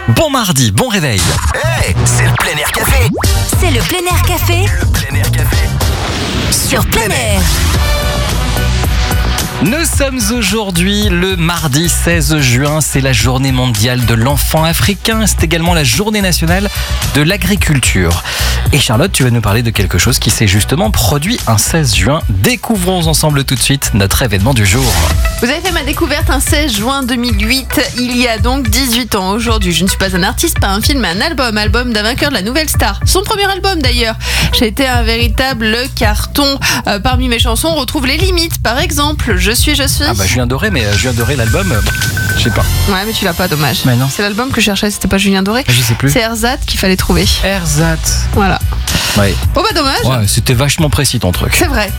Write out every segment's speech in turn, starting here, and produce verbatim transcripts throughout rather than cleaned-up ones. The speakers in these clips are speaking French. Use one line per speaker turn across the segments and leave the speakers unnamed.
Bon mardi, bon réveil.
Hey, c'est le plein air café.
C'est le plein air café
Le plein air café
sur plein air.
Nous sommes aujourd'hui le mardi seize juin, c'est la journée mondiale de l'enfant africain, c'est également la journée nationale de l'agriculture. Et Charlotte, tu vas nous parler de quelque chose qui s'est justement produit un seize juin. Découvrons ensemble tout de suite notre événement du jour.
Vous avez fait ma découverte un seize juin deux mille huit, il y a donc dix-huit ans aujourd'hui. Je ne suis pas un artiste, pas un film, mais un album, album d'un vainqueur de la Nouvelle Star. Son premier album d'ailleurs. J'ai été un véritable carton. Euh, parmi mes chansons, on retrouve Les Limites, par exemple. Je suis, je suis.
Ah bah Julien Doré, mais euh, Julien Doré, l'album, euh, je sais pas.
Ouais, mais tu l'as pas, dommage.
Mais non.
C'est l'album que je cherchais, c'était pas Julien Doré.
Je sais plus.
C'est Erzat qu'il fallait trouver.
Erzat.
Voilà.
Ouais.
Oh bah dommage.
Ouais, c'était vachement précis ton truc.
C'est vrai.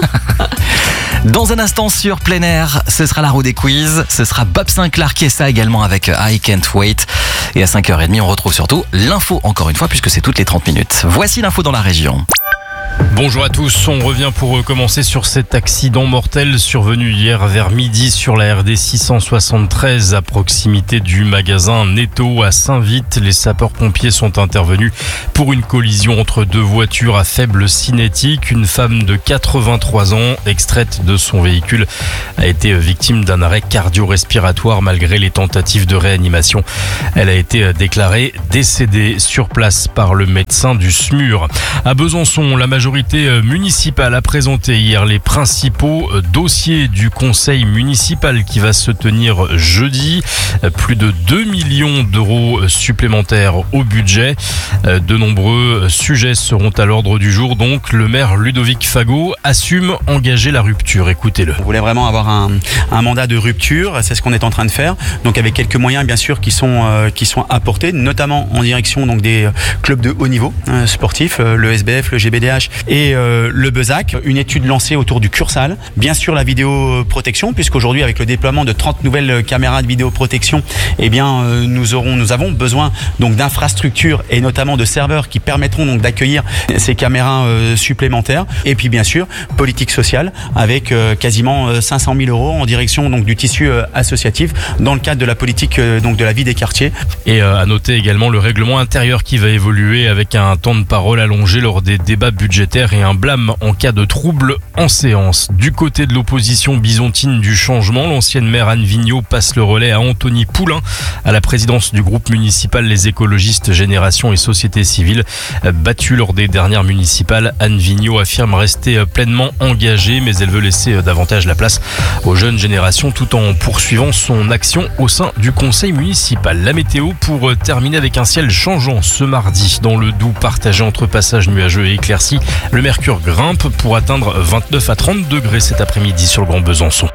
Dans un instant sur plein air, ce sera la roue des quiz. Ce sera Bob Sinclair qui est ça également avec I Can't Wait. Et à cinq heures trente, on retrouve surtout l'info encore une fois puisque c'est toutes les trente minutes. Voici l'info dans la région.
Bonjour à tous, on revient pour commencer sur cet accident mortel survenu hier vers midi sur la R D six cent soixante-treize à proximité du magasin Netto à Saint-Vith. Les sapeurs-pompiers sont intervenus pour une collision entre deux voitures à faible cinétique. Une femme de quatre-vingt-trois ans, extraite de son véhicule, a été victime d'un arrêt cardio-respiratoire malgré les tentatives de réanimation. Elle a été déclarée décédée sur place par le médecin du S M U R. À Besançon, la majorité municipale a présenté hier les principaux dossiers du conseil municipal qui va se tenir jeudi. Plus de deux millions d'euros supplémentaires au budget. De nombreux sujets seront à l'ordre du jour. Donc le maire Ludovic Fagot assume engager la rupture. Écoutez-le.
On voulait vraiment avoir un, un mandat de rupture, c'est ce qu'on est en train de faire. Donc avec quelques moyens bien sûr qui sont, euh, qui sont apportés, notamment en direction donc, des clubs de haut niveau euh, sportifs, euh, le S B F, le G B D H et euh, le Bezac. Une étude lancée autour du Cursal. Bien sûr la vidéoprotection, puisqu'aujourd'hui avec le déploiement de trente nouvelles caméras de vidéoprotection, eh bien euh, nous aurons, nous avons besoin donc d'infrastructures et notamment de serveurs qui permettront donc d'accueillir ces caméras euh, supplémentaires. Et puis bien sûr politique sociale avec euh, quasiment cinq cent mille euros en direction donc du tissu euh, associatif dans le cadre de la politique euh, donc de la vie des quartiers.
Et euh, à noter également le règlement intérieur qui va évoluer avec un temps de parole allongé lors des débats budgétaires et un blâme en cas de trouble en séance. Du côté de l'opposition bisontine du changement, l'ancienne maire Anne Vigneault passe le relais à Anthony Poulain à la présidence du groupe municipal Les Écologistes Génération et Société Civile. Battue lors des dernières municipales, Anne Vigneault affirme rester pleinement engagée, mais elle veut laisser davantage la place aux jeunes générations tout en poursuivant son action au sein du conseil municipal. La météo pour terminer avec un ciel changeant ce mardi dans le Doubs partagé entre passages nuageux et éclaircis. Le mercure grimpe pour atteindre vingt-neuf à trente degrés cet après-midi sur le Grand Besançon.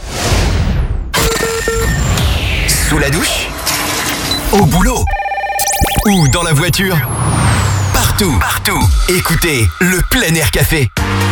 Sous la douche, au boulot ou dans la voiture. Partout, partout. Écoutez le plein air café.